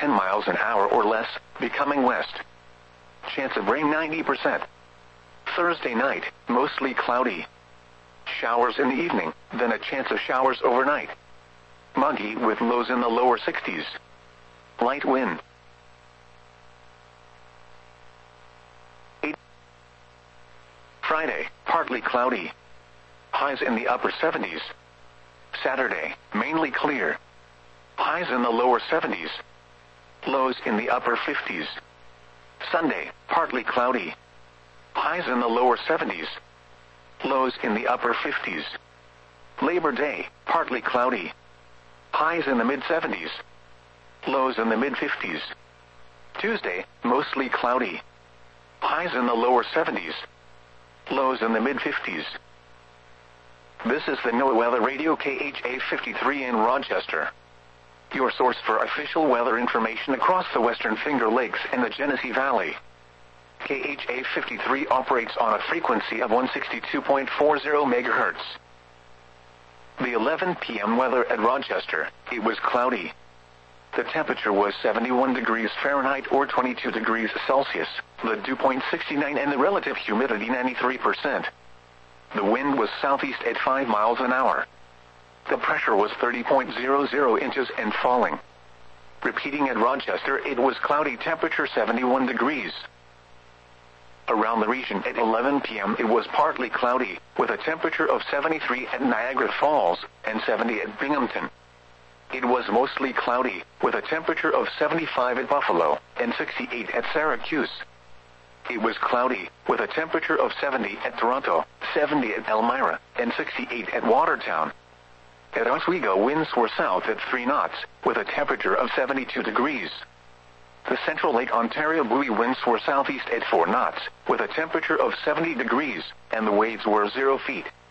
10 miles an hour or less, becoming west. Chance of rain 90%. Thursday night, mostly cloudy. Showers in the evening, then a chance of showers overnight. Muggy with lows in the lower 60s. Light wind. Friday, partly cloudy. Highs in the upper 70s. Saturday, mainly clear. Highs in the lower 70s. Lows in the upper 50s. Sunday, partly cloudy. Highs in the lower 70s. Lows in the upper 50s. Labor Day, partly cloudy. Highs in the mid-70s. Lows in the mid-50s. Tuesday, mostly cloudy. Highs in the lower 70s. Lows in the mid-50s. This is the NOAA Weather Radio KHA 53 in Rochester. Your source for official weather information across the Western Finger Lakes and the Genesee Valley. KHA 53 operates on a frequency of 162.40 MHz. The 11 p.m. weather at Rochester, it was cloudy. The temperature was 71 degrees Fahrenheit or 22 degrees Celsius, the dew point 69 and the relative humidity 93%. The wind was southeast at 5 miles an hour. The pressure was 30.00 inches and falling. Repeating at Rochester, it was cloudy, temperature 71 degrees. Around the region at 11 p.m. it was partly cloudy, with a temperature of 73 at Niagara Falls and 70 at Binghamton. It was mostly cloudy, with a temperature of 75 at Buffalo and 68 at Syracuse. It was cloudy, with a temperature of 70 at Toronto, 70 at Elmira, and 68 at Watertown. At Oswego, winds were south at 3 knots, with a temperature of 72 degrees. The Central Lake Ontario buoy winds were southeast at 4 knots, with a temperature of 70 degrees, and the waves were 0 feet.